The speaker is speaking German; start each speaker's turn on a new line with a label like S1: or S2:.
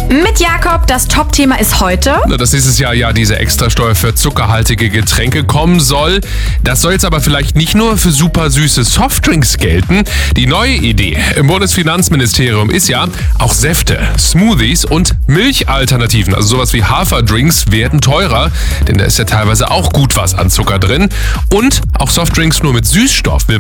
S1: Mit Jakob, das Top-Thema ist heute.
S2: Dass dieses Jahr ja diese Extrasteuer für zuckerhaltige Getränke kommen soll. Das soll jetzt aber vielleicht nicht nur für super süße Softdrinks gelten. Die neue Idee im Bundesfinanzministerium ist ja, auch Säfte, Smoothies und Milchalternativen, also sowas wie Haferdrinks, werden teurer, denn da ist ja teilweise auch gut was an Zucker drin. Und auch Softdrinks nur mit Süßstoff will